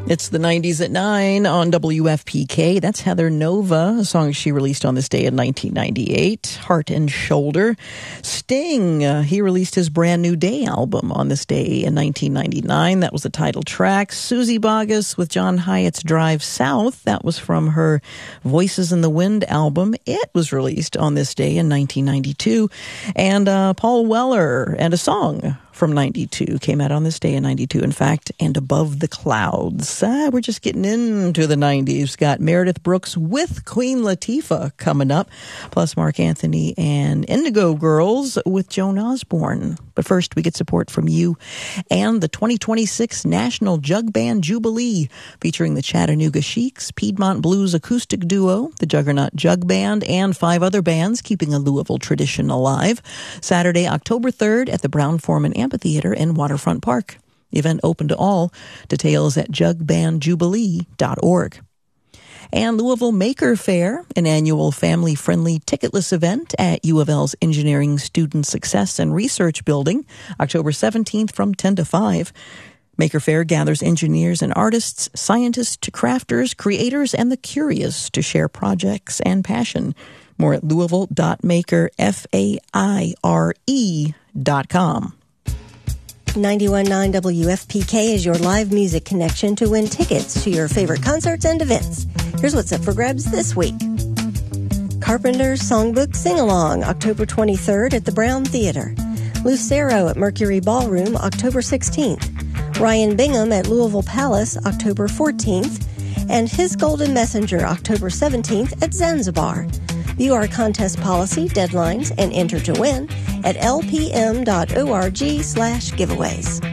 It's the 90s at 9 on WFPK. That's Heather Nova, a song she released on this day in 1998, Heart and Shoulder. Sting, he released his Brand New Day album on this day in 1999. That was the title track. Susie Boggess with John Hyatt's Drive South. That was from her Voices in the Wind album. It was released on this day in 1992. And Paul Weller and a song from 92 came out on this day in 92, in fact, and Above the Clouds. We're just getting into the 90s. Got Meredith Brooks with Queen Latifah coming up, plus Mark Anthony and Indigo Girls with Joan Osborne. But first, we get support from you and the 2026 National Jug Band Jubilee, featuring the Chattanooga Sheiks, Piedmont Blues Acoustic Duo, the Juggernaut Jug Band, and 5 other bands keeping a Louisville tradition alive. Saturday, October 3rd at the Brown-Forman Amphitheater in Waterfront Park. The event open to all. Details at jugbandjubilee.org. And Louisville Maker Faire, an annual family-friendly ticketless event at U of L's Engineering Student Success and Research Building, October 17th from 10 to 5. Maker Faire gathers engineers and artists, scientists to crafters, creators, and the curious to share projects and passion. More at louisville.makerfaire.com. 91.9 WFPK is your live music connection to win tickets to your favorite concerts and events. Here's what's up for grabs this week. Carpenter's Songbook Sing-Along, October 23rd at the Brown Theater. Lucero at Mercury Ballroom, October 16th. Ryan Bingham at Louisville Palace, October 14th. And His Golden Messenger, October 17th at Zanzibar. View our contest policy, deadlines, and enter to win at lpm.org/giveaways.